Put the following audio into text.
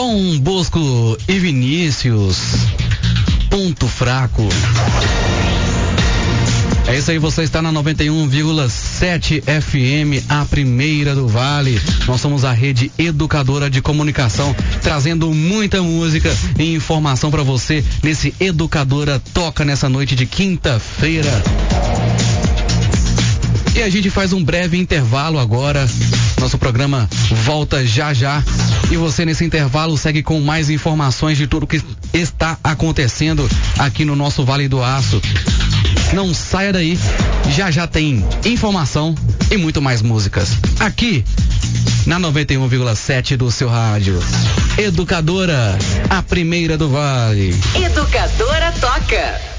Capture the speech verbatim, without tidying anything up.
Dom Bosco e Vinícius, ponto fraco. É isso aí, você está na noventa e um vírgula sete F M, a primeira do Vale. Nós somos a rede educadora de comunicação, trazendo muita música e informação para você nesse Educadora Toca nessa noite de quinta-feira. E a gente faz um breve intervalo agora. Nosso programa volta já já. E você nesse intervalo segue com mais informações de tudo que está acontecendo aqui no nosso Vale do Aço. Não saia daí, já já tem informação e muito mais músicas. Aqui na noventa e um vírgula sete do seu rádio. Educadora, a primeira do Vale. Educadora Toca.